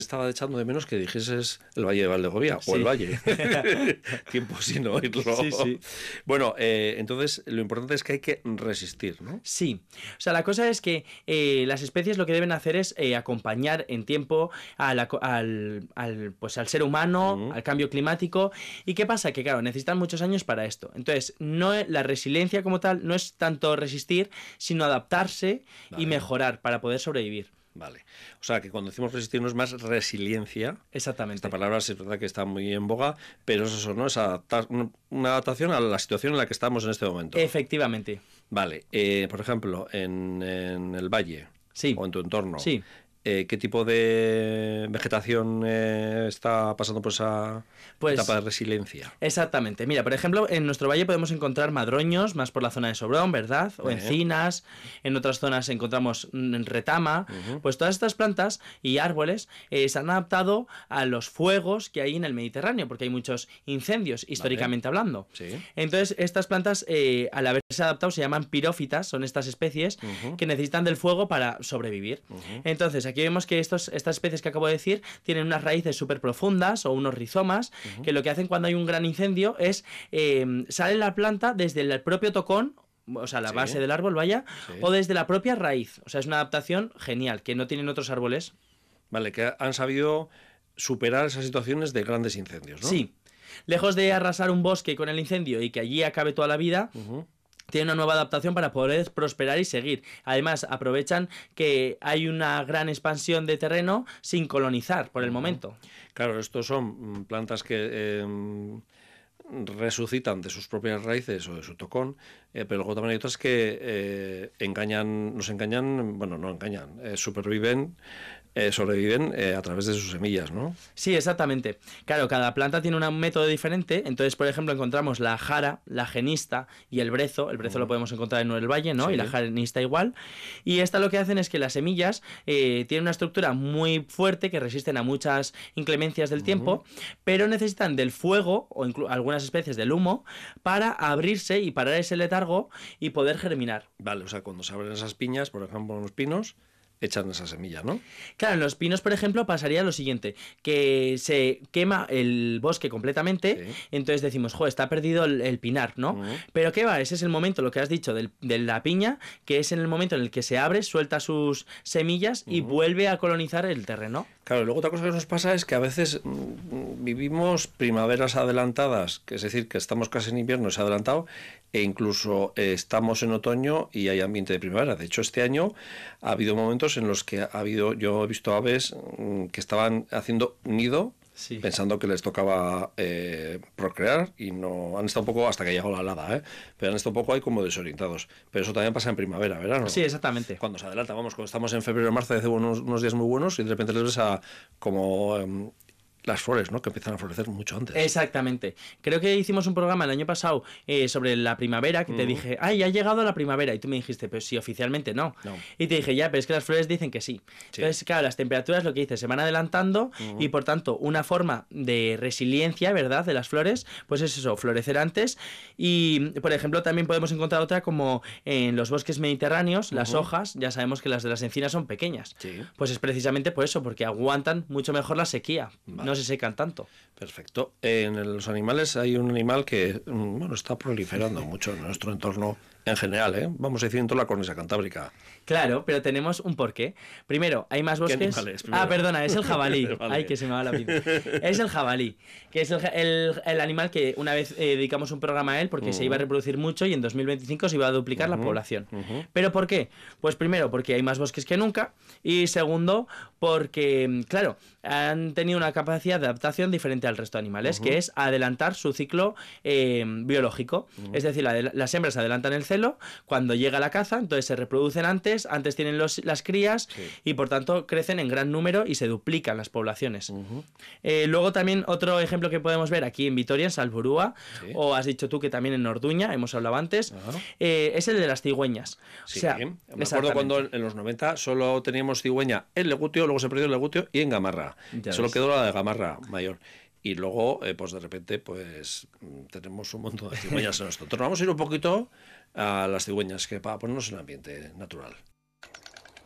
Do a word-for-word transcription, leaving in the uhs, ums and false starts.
estaba echando de menos que dijeses el Valle de Valdegovía, sí. o el Valle. Tiempo sin oírlo. Sí, sí. Bueno, eh, entonces lo importante es que hay que resistir, ¿no? Sí. O sea, la cosa es que eh, las especies lo que deben hacer es eh, acompañar en tiempo a la, al, al, pues, al ser humano, uh-huh. al cambio climático. ¿Y qué pasa? Que, claro, necesitan muchos años para esto. Entonces, no, la resiliencia como tal no es tanto resistir, sino adaptarse vale. y mejorar para poder sobrevivir. Vale. O sea, que cuando decimos resistir no es más resiliencia. Exactamente. Esta palabra es verdad que está muy en boga, pero es eso, ¿no? Es adaptar, una adaptación a la situación en la que estamos en este momento. Efectivamente. Vale. Eh, por ejemplo, en, en el valle sí. o en tu entorno. Sí. Eh, ¿Qué tipo de vegetación eh, está pasando por esa pues, etapa de resiliencia? Exactamente. Mira, por ejemplo, en nuestro valle podemos encontrar madroños, más por la zona de Sobrón, ¿verdad? O eh. encinas. En otras zonas encontramos retama. Uh-huh. Pues todas estas plantas y árboles eh, se han adaptado a los fuegos que hay en el Mediterráneo, porque hay muchos incendios, históricamente vale. hablando. Sí. Entonces, estas plantas, eh, al haberse adaptado, se llaman pirófitas, son estas especies uh-huh. que necesitan del fuego para sobrevivir. Uh-huh. Entonces, aquí vemos que estos, estas especies que acabo de decir tienen unas raíces súper profundas o unos rizomas uh-huh. que lo que hacen cuando hay un gran incendio es eh, sale la planta desde el propio tocón, o sea, la sí. base del árbol, vaya, sí. o desde la propia raíz. O sea, es una adaptación genial que no tienen otros árboles. Vale, que han sabido superar esas situaciones de grandes incendios, ¿no? Sí. Lejos de arrasar un bosque con el incendio y que allí acabe toda la vida... Uh-huh. Tiene una nueva adaptación para poder prosperar y seguir. Además, aprovechan que hay una gran expansión de terreno sin colonizar por el momento. Claro, estos son plantas que eh, resucitan de sus propias raíces o de su tocón, eh, pero luego también hay otras que eh, engañan, nos engañan, bueno, no engañan, eh, superviven, eh, sobreviven eh, a través de sus semillas, ¿no? Sí, exactamente. Claro, cada planta tiene un método diferente. Entonces, por ejemplo, encontramos la jara, la genista y el brezo. El brezo uh-huh. lo podemos encontrar en el valle, ¿no? Sí. Y la genista igual. Y esta lo que hacen es que las semillas eh, tienen una estructura muy fuerte que resisten a muchas inclemencias del uh-huh. tiempo, pero necesitan del fuego o inclu- algunas especies del humo para abrirse y parar ese letargo y poder germinar. Vale, o sea, cuando se abren esas piñas, por ejemplo, en los pinos, echan esa semilla, ¿no? Claro, en los pinos, por ejemplo, pasaría lo siguiente, que se quema el bosque completamente, sí. entonces decimos, jo, está perdido el, el pinar, ¿no? Uh-huh. Pero ¿qué va? Ese es el momento, lo que has dicho, del, de la piña, que es en el momento en el que se abre, suelta sus semillas y uh-huh. vuelve a colonizar el terreno. Claro, luego otra cosa que nos pasa es que a veces mmm, vivimos primaveras adelantadas, que es decir, que estamos casi en invierno, se ha adelantado, e incluso eh, estamos en otoño y hay ambiente de primavera. De hecho, este año ha habido momentos en los que ha habido, yo he visto aves mmm, que estaban haciendo nido, sí. pensando que les tocaba eh, procrear, y no han estado un poco, hasta que llegó la helada, ¿eh? pero han estado un poco ahí como desorientados. Pero eso también pasa en primavera, verano. Sí, exactamente. Cuando se adelanta, vamos, cuando estamos en febrero o marzo, hace unos, unos días muy buenos y de repente les ves a como... Um, las flores, ¿no? Que empiezan a florecer mucho antes. Exactamente. Creo que hicimos un programa el año pasado eh, sobre la primavera, que mm. te dije, ay, ha llegado la primavera, y tú me dijiste, pero sí, oficialmente no. no. Y te dije, ya, pero es que las flores dicen que sí. sí. Entonces, claro, las temperaturas, lo que dices, se van adelantando mm. y, por tanto, una forma de resiliencia, ¿verdad?, de las flores, pues es eso, florecer antes. Y, por ejemplo, también podemos encontrar otra como en los bosques mediterráneos, uh-huh. las hojas, ya sabemos que las de las encinas son pequeñas. Sí. Pues es precisamente por eso, porque aguantan mucho mejor la sequía. Vale. No se secan tanto. Perfecto. En los animales hay un animal que bueno, está proliferando mucho en nuestro entorno en general, ¿eh? Vamos a decir en toda la cornisa cantábrica. Claro, pero tenemos un porqué. Primero, hay más bosques... ¿Qué animales? Primero. Ah, perdona, es el jabalí. Vale. Ay, que se me va la vida. Es el jabalí, que es el, el, el animal que una vez eh, dedicamos un programa a él porque uh-huh. se iba a reproducir mucho y en dos mil veinticinco se iba a duplicar uh-huh. la población. Uh-huh. ¿Pero por qué? Pues primero, porque hay más bosques que nunca, y segundo, porque, claro, han tenido una capacidad de adaptación diferente al resto de animales, uh-huh. que es adelantar su ciclo eh, biológico. Uh-huh. Es decir, la, las hembras adelantan el celo cuando llega la caza, entonces se reproducen antes, antes tienen los, las crías sí. y por tanto crecen en gran número y se duplican las poblaciones. Uh-huh. Eh, luego también otro ejemplo que podemos ver aquí en Vitoria, en Salburúa, sí. o has dicho tú que también en Orduña, hemos hablado antes, uh-huh. eh, es el de las cigüeñas. Sí, o sea, me acuerdo cuando en los noventa solo teníamos cigüeña en Legutio, luego se perdió el Legutio y en Gamarra. Ya solo ves. Quedó la de Gamarra mayor. Y luego, eh, pues de repente, pues tenemos un montón de cigüeñas en nuestro entorno. Vamos a ir un poquito a las cigüeñas, que para ponernos en el ambiente natural.